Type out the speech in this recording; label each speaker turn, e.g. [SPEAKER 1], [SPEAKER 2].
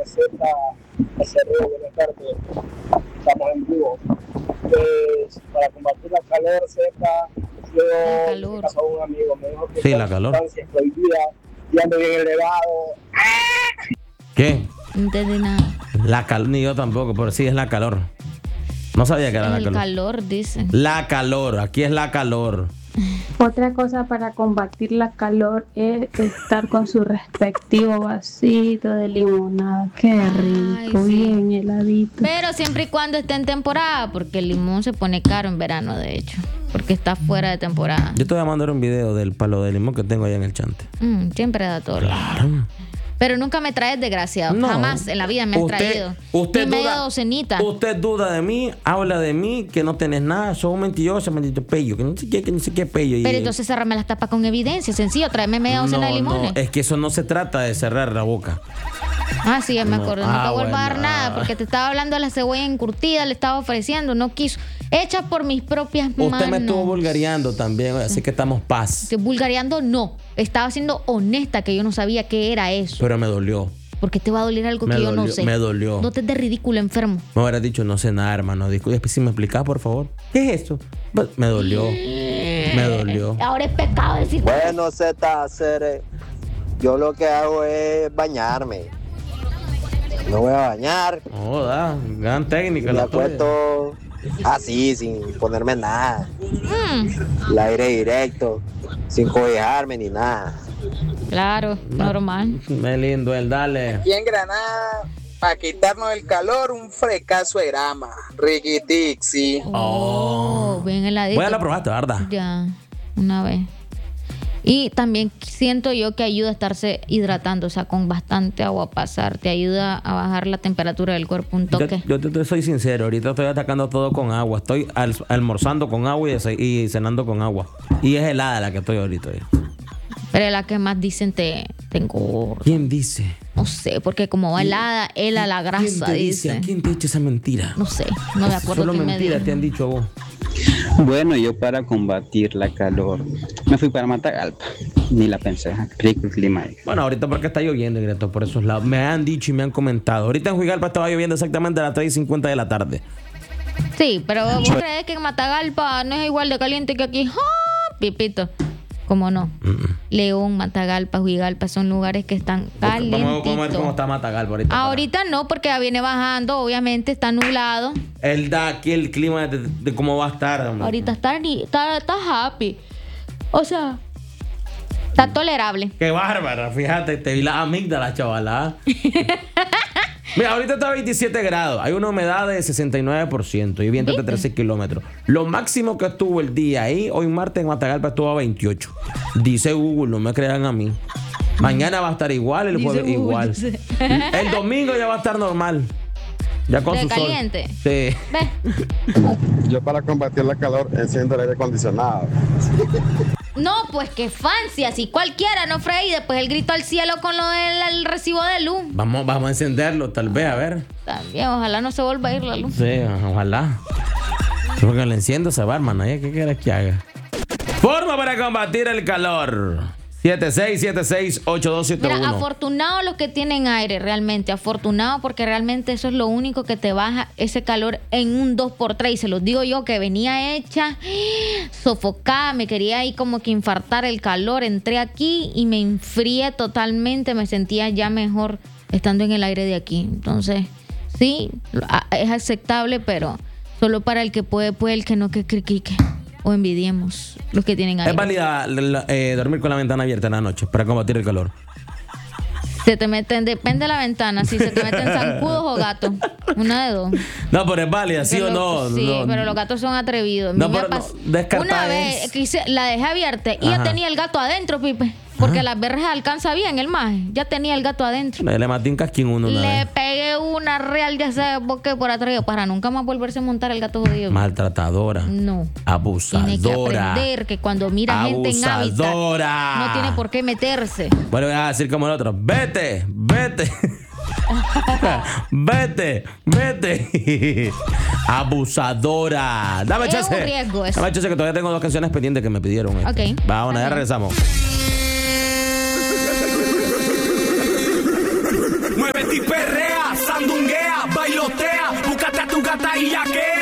[SPEAKER 1] receta hacerlo. Buenas tardes, estamos en vivo. Pues para combatir la calor seca, yo me casó un amigo, me dijo que
[SPEAKER 2] sí, la calor
[SPEAKER 1] es prohibida y ando bien elevado.
[SPEAKER 2] ¿Qué?
[SPEAKER 3] No entendí nada.
[SPEAKER 2] La calor, ni yo tampoco, pero sí es la calor. No sabía que era la calor.
[SPEAKER 3] El calor, dicen.
[SPEAKER 2] La calor, aquí es la calor.
[SPEAKER 4] Otra cosa para combatir la calor es estar con su respectivo vasito de limonada. Qué rico,
[SPEAKER 3] sí.
[SPEAKER 4] Bien heladito.
[SPEAKER 3] Pero siempre y cuando esté en temporada, porque el limón se pone caro en verano, de hecho. Porque está fuera de temporada.
[SPEAKER 2] Yo te voy a mandar un video del palo de limón que tengo allá en el chante.
[SPEAKER 3] Siempre da todo.
[SPEAKER 2] Claro.
[SPEAKER 3] Pero nunca me traes desgraciado. No, jamás en la vida me has traído.
[SPEAKER 2] Usted
[SPEAKER 3] ni media docenita.
[SPEAKER 2] Usted duda de mí, habla de mí, que no tenés nada, sos un mentiroso, maldito pello, que no sé qué pello.
[SPEAKER 3] Pero entonces cerrame las tapas con evidencia, sencillo, tráeme media docena de limones.
[SPEAKER 2] No, es que eso no se trata de cerrar la boca.
[SPEAKER 3] Ah, sí, ya me acuerdo. No te vuelvo a dar
[SPEAKER 2] bueno.
[SPEAKER 3] nada, porque te estaba hablando de la cebolla encurtida, le estaba ofreciendo, no quiso. Hecha por mis propias manos.
[SPEAKER 2] Usted me estuvo vulgareando también, así que estamos paz.
[SPEAKER 3] Que vulgareando no. Estaba siendo honesta que yo no sabía qué era eso.
[SPEAKER 2] Pero me dolió.
[SPEAKER 3] Porque te va a doler algo que yo no sé.
[SPEAKER 2] Me dolió.
[SPEAKER 3] No te des ridículo, enfermo.
[SPEAKER 2] Me hubieras dicho, no sé nada, hermano. Disculpe, si me explicás, por favor. ¿Qué es esto? Me dolió. Me dolió.
[SPEAKER 3] Ahora es pecado decir.
[SPEAKER 5] Bueno, Z, yo lo que hago es bañarme. Me voy a bañar.
[SPEAKER 2] Joda, gran técnica.
[SPEAKER 5] Me acuesto así, sin ponerme nada. El aire directo, sin cobijarme ni nada.
[SPEAKER 3] Claro, normal.
[SPEAKER 2] Me lindo el dale.
[SPEAKER 6] Aquí en Granada, para quitarnos el calor, un frecazo de grama. Riquitixi.
[SPEAKER 3] Bien heladito.
[SPEAKER 2] Voy a la probaste, ¿verdad?
[SPEAKER 3] Ya, una vez. Y también siento yo que ayuda a estarse hidratando, o sea, con bastante agua pasar. Te ayuda a bajar la temperatura del cuerpo un toque.
[SPEAKER 2] Yo te soy sincero, ahorita estoy atacando todo con agua. Estoy almorzando con agua y cenando con agua. Y es helada la que estoy ahorita.
[SPEAKER 3] Pero es la que más dicen te engorda.
[SPEAKER 2] ¿Quién dice?
[SPEAKER 3] No sé, porque como va helada, hela la grasa, dice.
[SPEAKER 2] ¿Quién te echa esa mentira?
[SPEAKER 3] No sé, no me acuerdo.
[SPEAKER 2] Solo mentiras te han dicho a vos.
[SPEAKER 7] Bueno, yo para combatir la calor me fui para Matagalpa. Ni la pensé. Rico el clima ahí.
[SPEAKER 2] Bueno, ahorita porque está lloviendo, Greto, por esos lados. Me han dicho y me han comentado. Ahorita en Juigalpa estaba lloviendo exactamente a las 3:50 de la tarde.
[SPEAKER 3] Sí, pero ¿vos crees que en Matagalpa no es igual de caliente que aquí? ¡Ah! Pipito. ¿Cómo no? León, Matagalpa, Juigalpa son lugares que están calientitos.
[SPEAKER 2] Vamos a ver cómo está Matagalpa ahorita.
[SPEAKER 3] Ahorita no, porque ya viene bajando, obviamente está nublado.
[SPEAKER 2] Él da aquí el clima de cómo va a estar. Hombre.
[SPEAKER 3] Ahorita está happy. O sea, está tolerable.
[SPEAKER 2] Qué bárbara, fíjate, te vi la amígdala, chavala. Mira, ahorita está a 27 grados. Hay una humedad de 69% y viento de 13 kilómetros. Lo máximo que estuvo el día ahí, hoy martes en Matagalpa estuvo a 28. Dice Google, no me crean a mí. Mañana va a estar igual, el jueves igual. Dice. El domingo ya va a estar normal. Ya con su
[SPEAKER 3] caliente.
[SPEAKER 2] Sol. Sí.
[SPEAKER 8] Yo para combatir la calor enciendo el aire acondicionado.
[SPEAKER 3] No, pues qué fancy, así cualquiera, ¿no, Freddy? Después el grito al cielo con lo del recibo de luz.
[SPEAKER 2] Vamos a encenderlo, tal vez, a ver.
[SPEAKER 3] También, ojalá no se vuelva a ir la luz.
[SPEAKER 2] Sí, ojalá. Porque lo enciendo se va, hermano. ¿Qué quieres que haga? Forma para combatir el calor. 76768271.
[SPEAKER 3] Mira, afortunados los que tienen aire, realmente. Afortunados porque realmente eso es lo único que te baja ese calor en un 2x3. Y se los digo yo que venía hecha sofocada. Me quería ahí como que infartar el calor. Entré aquí y me enfrié totalmente. Me sentía ya mejor estando en el aire de aquí. Entonces, sí, es aceptable, pero solo para el que puede, el que no, que critique. O envidiemos los que tienen aire.
[SPEAKER 2] ¿Es válida dormir con la ventana abierta en la noche para combatir el calor?
[SPEAKER 3] Se te meten, depende de la ventana, si se te meten zancudos o gatos. Una de dos.
[SPEAKER 2] No, pero es válida, ¿sí o no?
[SPEAKER 3] Sí,
[SPEAKER 2] no.
[SPEAKER 3] pero los gatos son atrevidos.
[SPEAKER 2] No, pero
[SPEAKER 3] una vez la dejé abierta y ya tenía el gato adentro, Pipe. Porque las verjas alcanza bien el maje. Ya tenía el gato adentro.
[SPEAKER 2] Le maté un casquín uno una
[SPEAKER 3] Le
[SPEAKER 2] vez.
[SPEAKER 3] pegué una real, ya sé por qué, por atrás. Para nunca más volverse a montar el gato jodido.
[SPEAKER 2] Maltratadora.
[SPEAKER 3] No.
[SPEAKER 2] Abusadora.
[SPEAKER 3] Tiene que aprender que cuando mira gente en hábitat, no tiene por qué meterse.
[SPEAKER 2] Bueno, voy a decir como el otro. Vete. Vete. Abusadora. Dame chance.
[SPEAKER 3] Es un riesgo eso.
[SPEAKER 2] Dame chance que todavía tengo 2 canciones pendientes que me pidieron.
[SPEAKER 3] Ok.
[SPEAKER 2] Vamos, ya regresamos.
[SPEAKER 9] Muévete y perrea. batata y ya que